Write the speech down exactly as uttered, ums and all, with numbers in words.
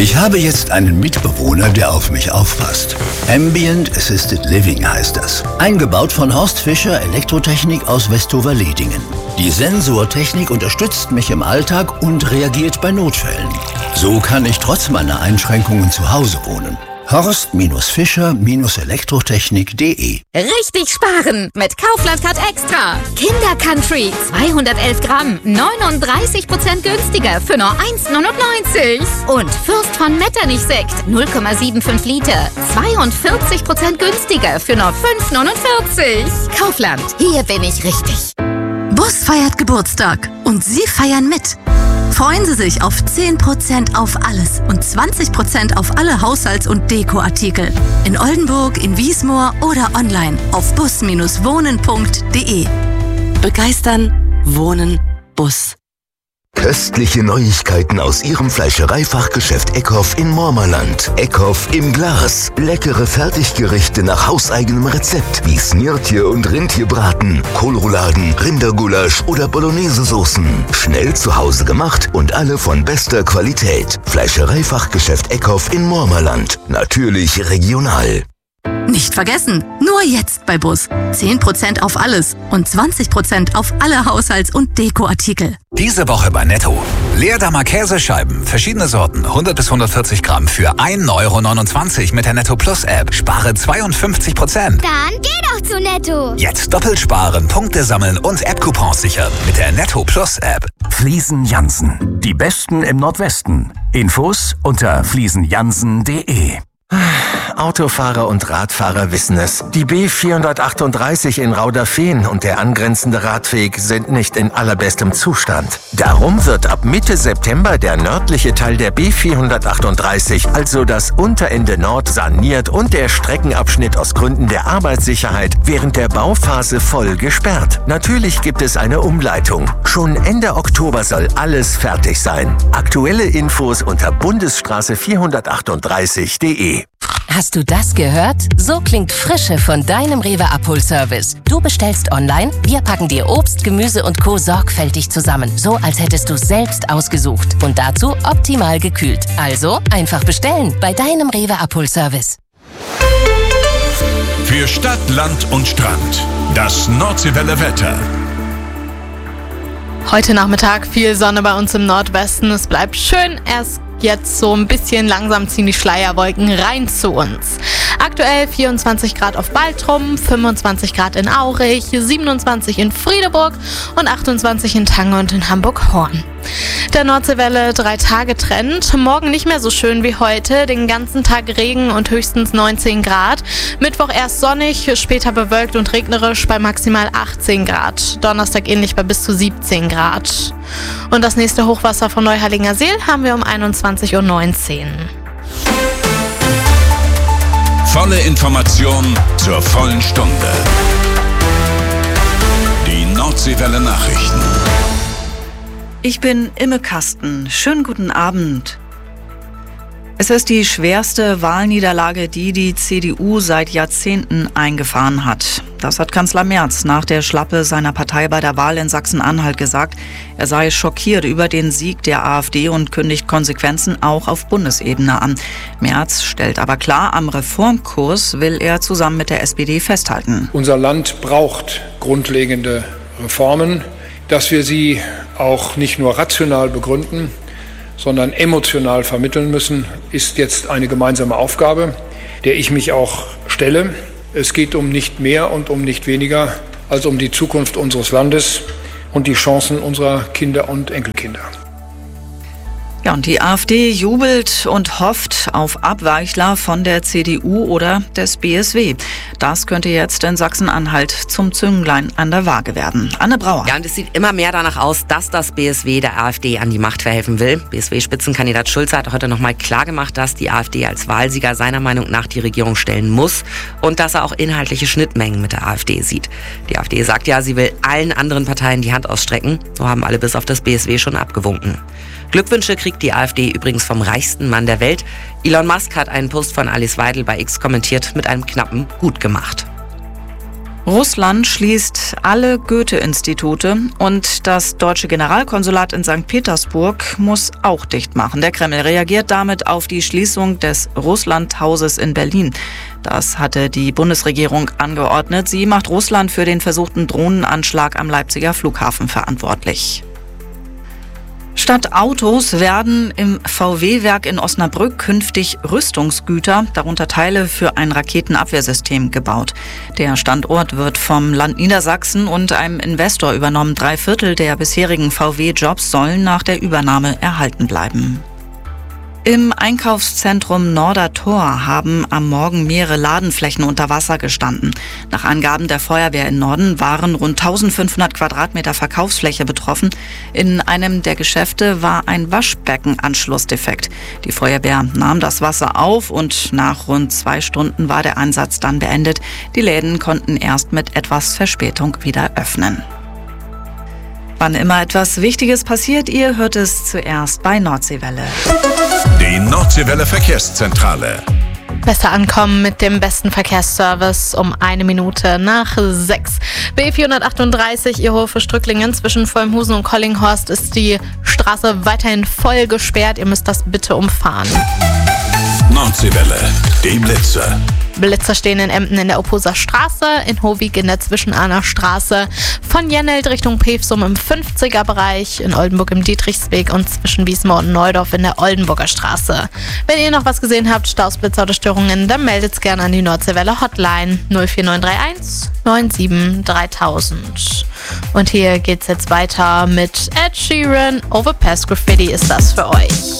Ich habe jetzt einen Mitbewohner, der auf mich aufpasst. Ambient Assisted Living heißt das. Eingebaut von Horst Fischer Elektrotechnik aus Westover-Ledingen. Die Sensortechnik unterstützt mich im Alltag und reagiert bei Notfällen. So kann ich trotz meiner Einschränkungen zu Hause wohnen. horst Fischer Elektrotechnik punkt de. Richtig sparen mit Kaufland Card Extra. Kinder Country zweihundertelf Gramm, neununddreißig Prozent günstiger für nur eins Komma neunundneunzig. Und Fürst von Metternich Sekt null Komma fünfundsiebzig Liter, zweiundvierzig Prozent günstiger für nur fünf Komma neunundvierzig. Kaufland, hier bin ich richtig. Bus feiert Geburtstag und Sie feiern mit. Freuen Sie sich auf zehn Prozent auf alles und zwanzig Prozent auf alle Haushalts- und Dekoartikel. In Oldenburg, in Wiesmoor oder online auf bus wohnen punkt de. Begeistern, wohnen, Bus. Köstliche Neuigkeiten aus Ihrem Fleischereifachgeschäft Eckhoff in Mormerland. Eckhoff im Glas. Leckere Fertiggerichte nach hauseigenem Rezept wie Snirtje und Rindtierbraten, Kohlrouladen, Rindergulasch oder Bolognese-Soßen. Schnell zu Hause gemacht und alle von bester Qualität. Fleischereifachgeschäft Eckhoff in Mormerland. Natürlich regional. Nicht vergessen, nur jetzt bei Bus. zehn Prozent auf alles und zwanzig Prozent auf alle Haushalts- und Dekoartikel. Diese Woche bei Netto. Leerdammer Käsescheiben, verschiedene Sorten, hundert bis hundertvierzig Gramm für ein Euro neunundzwanzig mit der Netto Plus App. Spare zweiundfünfzig Prozent. Dann geh doch zu Netto. Jetzt doppelt sparen, Punkte sammeln und App-Coupons sichern mit der Netto Plus App. Fliesen Jansen. Die Besten im Nordwesten. Infos unter fliesen jansen punkt de. Autofahrer und Radfahrer wissen es. Die B vierhundertachtunddreißig in Rauderfehn und der angrenzende Radweg sind nicht in allerbestem Zustand. Darum wird ab Mitte September der nördliche Teil der B vierhundertachtunddreißig, also das Unterende Nord, saniert und der Streckenabschnitt aus Gründen der Arbeitssicherheit während der Bauphase voll gesperrt. Natürlich gibt es eine Umleitung. Schon Ende Oktober soll alles fertig sein. Aktuelle Infos unter bundesstraße vierhundertachtunddreißig punkt de. Hast du das gehört? So klingt Frische von deinem Rewe-Abholservice. Du bestellst online, wir packen dir Obst, Gemüse und Co. sorgfältig zusammen. So, als hättest du es selbst ausgesucht. Und dazu optimal gekühlt. Also einfach bestellen bei deinem Rewe-Abholservice. Für Stadt, Land und Strand. Das Nordseewelle Wetter. Heute Nachmittag viel Sonne bei uns im Nordwesten. Es bleibt schön. Erst jetzt so ein bisschen langsam ziehen die Schleierwolken rein zu uns. Aktuell vierundzwanzig Grad auf Baltrum, fünfundzwanzig Grad in Aurich, siebenundzwanzig in Friedeburg und achtundzwanzig in Tange und in Hamburg-Horn. Der Nordseewelle drei Tage Trend. Morgen nicht mehr so schön wie heute. Den ganzen Tag Regen und höchstens neunzehn Grad. Mittwoch erst sonnig, später bewölkt und regnerisch bei maximal achtzehn Grad. Donnerstag ähnlich bei bis zu siebzehn Grad. Und das nächste Hochwasser von Neuharlinger Seel haben wir um einundzwanzig Uhr neunzehn. Volle Information zur vollen Stunde. Die Nordseewelle Nachrichten. Ich bin Imme Kasten. Schönen guten Abend. Es ist die schwerste Wahlniederlage, die die C D U seit Jahrzehnten eingefahren hat. Das hat Kanzler Merz nach der Schlappe seiner Partei bei der Wahl in Sachsen-Anhalt gesagt. Er sei schockiert über den Sieg der AfD und kündigt Konsequenzen auch auf Bundesebene an. Merz stellt aber klar, am Reformkurs will er zusammen mit der S P D festhalten. Unser Land braucht grundlegende Reformen. Dass wir sie auch nicht nur rational begründen, sondern emotional vermitteln müssen, ist jetzt eine gemeinsame Aufgabe, der ich mich auch stelle. Es geht um nicht mehr und um nicht weniger als um die Zukunft unseres Landes und die Chancen unserer Kinder und Enkelkinder. Ja, und die AfD jubelt und hofft auf Abweichler von der C D U oder des B S W. Das könnte jetzt in Sachsen-Anhalt zum Zünglein an der Waage werden. Anne Brauer. Ja, und es sieht immer mehr danach aus, dass das B S W der AfD an die Macht verhelfen will. B S W-Spitzenkandidat Schulze hat heute nochmal klargemacht, dass die AfD als Wahlsieger seiner Meinung nach die Regierung stellen muss und dass er auch inhaltliche Schnittmengen mit der AfD sieht. Die AfD sagt ja, sie will allen anderen Parteien die Hand ausstrecken. So haben alle bis auf das B S W schon abgewunken. Glückwünsche kriegt die AfD übrigens vom reichsten Mann der Welt. Elon Musk hat einen Post von Alice Weidel bei X kommentiert mit einem knappen Gut gemacht. Russland schließt alle Goethe-Institute und das deutsche Generalkonsulat in Sankt Petersburg muss auch dicht machen. Der Kreml reagiert damit auf die Schließung des Russlandhauses in Berlin. Das hatte die Bundesregierung angeordnet. Sie macht Russland für den versuchten Drohnenanschlag am Leipziger Flughafen verantwortlich. Statt Autos werden im V W-Werk in Osnabrück künftig Rüstungsgüter, darunter Teile für ein Raketenabwehrsystem, gebaut. Der Standort wird vom Land Niedersachsen und einem Investor übernommen. Drei Viertel der bisherigen V W-Jobs sollen nach der Übernahme erhalten bleiben. Im Einkaufszentrum Nordertor haben am Morgen mehrere Ladenflächen unter Wasser gestanden. Nach Angaben der Feuerwehr in Norden waren rund eintausendfünfhundert Quadratmeter Verkaufsfläche betroffen. In einem der Geschäfte war ein Waschbeckenanschluss defekt. Die Feuerwehr nahm das Wasser auf und nach rund zwei Stunden war der Einsatz dann beendet. Die Läden konnten erst mit etwas Verspätung wieder öffnen. Wann immer etwas Wichtiges passiert, ihr hört es zuerst bei Nordseewelle. Die Nordseewelle Verkehrszentrale. Besser ankommen mit dem besten Verkehrsservice um eine Minute nach sechs. B vierhundertachtunddreißig, ihr Hofe Strücklingen zwischen Vollmhusen und Collinghorst ist die Straße weiterhin voll gesperrt. Ihr müsst das bitte umfahren. Nordseewelle, die Blitzer. Blitzer stehen in Emden in der Opposer Straße, in Hovig in der Zwischenahner Straße, von Jennelt Richtung Pevsum im fünfziger Bereich, in Oldenburg im Dietrichsweg und zwischen Wiesmoor und Neudorf in der Oldenburger Straße. Wenn ihr noch was gesehen habt, Staus, Blitzer oder Störungen, dann meldet's gerne an die Nordseewelle Hotline null vier neun drei eins neun sieben dreitausend. Und hier geht's jetzt weiter mit Ed Sheeran. Overpass Graffiti ist das für euch.